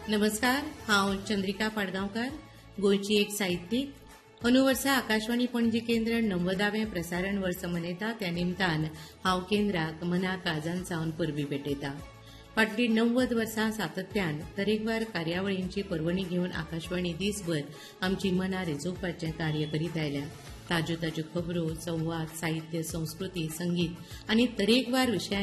नमस्कार, हांव चंद्रिका पाडगांवकार, गोंयची एक साहित्यीक। अंदू वर्सा आकाशवाणी पणजी केंद्र 90वें प्रसारण वर्स मनयता त्या निमतान हांव केंद्राक मना काळजांसावन परबीं भेटयता। फाटलीं 90 वर्सां सातत्यान तरेकवार कार्यावळींची पर्वणी घेवन आकाशवाणी दिसभर आमची मनां रिजोवपाचें कार्य करीत आयल्या। ताज्यो ताज्यो खबरो, संवाद, साहित्य, संस्कृती, संगीत आनी तरेकवार विशयांचेर